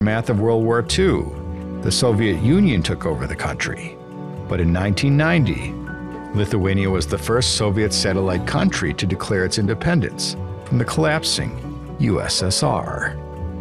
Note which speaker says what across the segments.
Speaker 1: aftermath of World War II, the Soviet Union took over the country. But in 1990, Lithuania was the first Soviet satellite country to declare its independence from the collapsing USSR.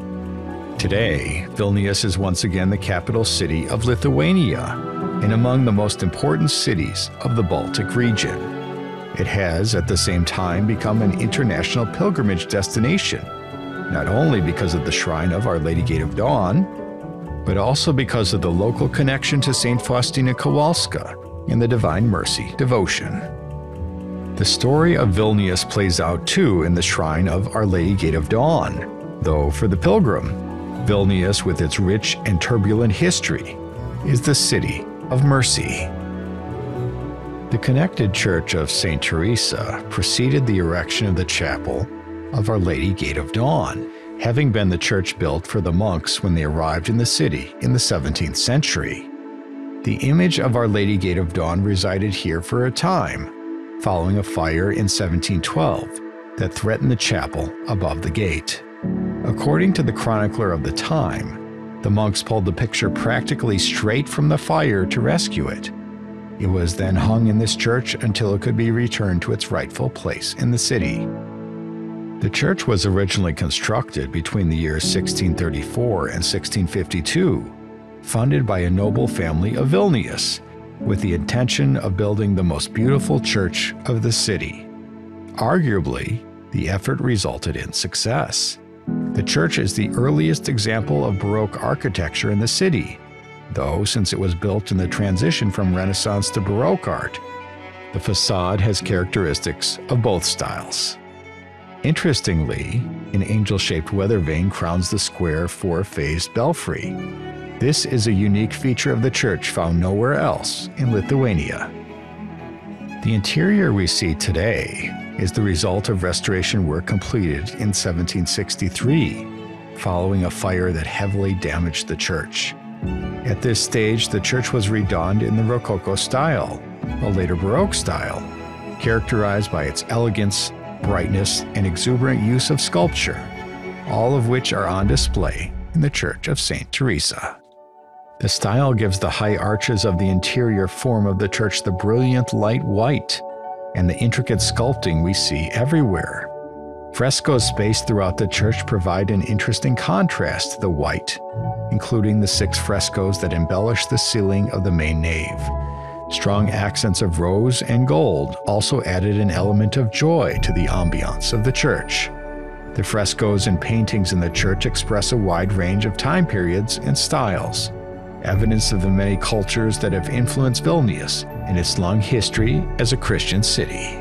Speaker 1: Today, Vilnius is once again the capital city of Lithuania and among the most important cities of the Baltic region. It has, at the same time, become an international pilgrimage destination, not only because of the shrine of Our Lady Gate of Dawn, but also because of the local connection to St. Faustina Kowalska and the Divine Mercy devotion. The story of Vilnius plays out too in the shrine of Our Lady Gate of Dawn, though for the pilgrim, Vilnius, with its rich and turbulent history, is the city of mercy. The connected church of St. Teresa preceded the erection of the chapel of Our Lady Gate of Dawn, having been the church built for the monks when they arrived in the city in the 17th century. The image of Our Lady Gate of Dawn resided here for a time, following a fire in 1712 that threatened the chapel above the gate. According to the chronicler of the time, the monks pulled the picture practically straight from the fire to rescue it. It was then hung in this church until it could be returned to its rightful place in the city. The church was originally constructed between the years 1634 and 1652, funded by a noble family of Vilnius, with the intention of building the most beautiful church of the city. Arguably, the effort resulted in success. The church is the earliest example of Baroque architecture in the city, though since it was built in the transition from Renaissance to Baroque art, the facade has characteristics of both styles. Interestingly, an angel-shaped weather vane crowns the square four-phased belfry. This is a unique feature of the church found nowhere else in Lithuania. The interior we see today is the result of restoration work completed in 1763, following a fire that heavily damaged the church. At this stage, the church was redonned in the Rococo style, a later Baroque style, characterized by its elegance, brightness, and exuberant use of sculpture, all of which are on display in the Church of St. Teresa. The style gives the high arches of the interior form of the church the brilliant light white and the intricate sculpting we see everywhere. Frescoes spaced throughout the church provide an interesting contrast to the white, including the 6 frescoes that embellish the ceiling of the main nave. Strong accents of rose and gold also added an element of joy to the ambiance of the church. The frescoes and paintings in the church express a wide range of time periods and styles, evidence of the many cultures that have influenced Vilnius in its long history as a Christian city.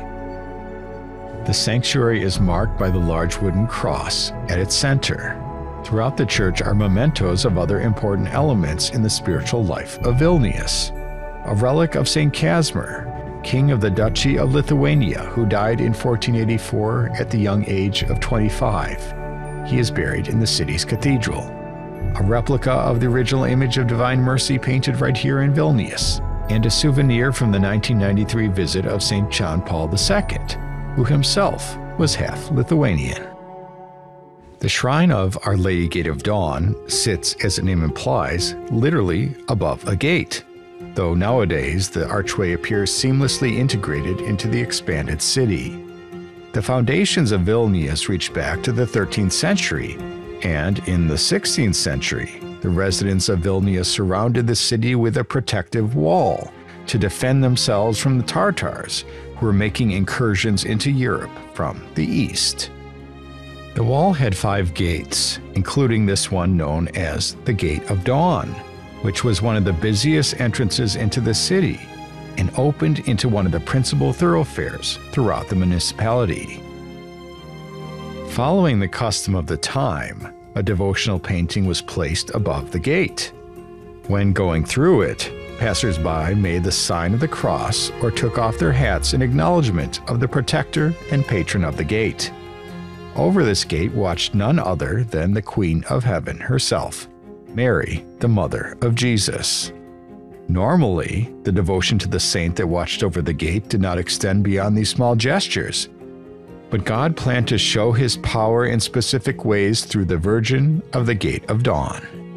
Speaker 1: The sanctuary is marked by the large wooden cross at its center. Throughout the church are mementos of other important elements in the spiritual life of Vilnius. A relic of St. Casimir, king of the Duchy of Lithuania, who died in 1484 at the young age of 25. He is buried in the city's cathedral. A replica of the original image of Divine Mercy painted right here in Vilnius, and a souvenir from the 1993 visit of St. John Paul II, who himself was half Lithuanian. The shrine of Our Lady Gate of Dawn sits, as the name implies, literally above a gate, though nowadays the archway appears seamlessly integrated into the expanded city. The foundations of Vilnius reach back to the 13th century, and in the 16th century, the residents of Vilnius surrounded the city with a protective wall to defend themselves from the Tartars, who were making incursions into Europe from the east. The wall had 5 gates, including this one known as the Gate of Dawn, which was one of the busiest entrances into the city and opened into one of the principal thoroughfares throughout the municipality. Following the custom of the time, a devotional painting was placed above the gate. When going through it, passers-by made the sign of the cross or took off their hats in acknowledgement of the protector and patron of the gate. Over this gate watched none other than the Queen of Heaven herself, Mary, the mother of Jesus. Normally, the devotion to the saint that watched over the gate did not extend beyond these small gestures, but God planned to show his power in specific ways through the Virgin of the Gate of Dawn.